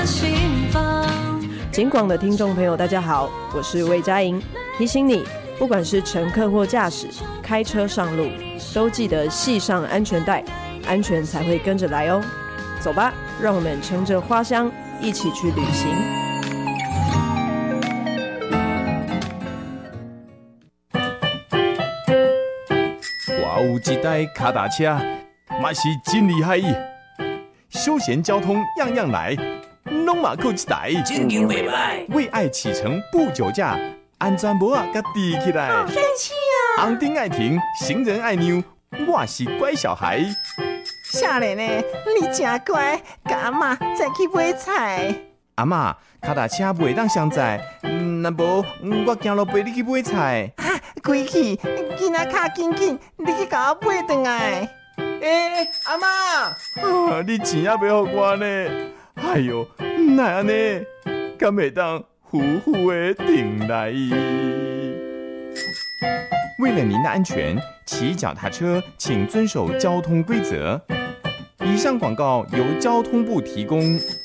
心房。 警广的听众朋友大家好，我是魏佳莹，提醒你不管是乘客或驾驶，开车上路都记得系上安全带，安全才会跟着来哦。走吧，让我们乘着花香一起去旅行。 我有一台脚踏车，嘛是真厉害。休闲交通样样来，拢嘛靠一台。 真经袂歹。 为爱启程不酒驾，安全帽啊，甲戴起来。 好帅气啊！ 红灯爱停，行人爱让，我是乖小孩。 少年呢，你真乖，甲阿嬷再去买菜。 阿嬷，脚踏车袂当上载，若无我行路陪你去买菜。 啊，归去，囡仔卡紧紧，你去甲我买转来。 阿嬷，你钱也袂予我呢？哎呦，哪安尼？敢会当呼呼的停来？为了您的安全，骑脚踏车请遵守交通规则。以上广告由交通部提供。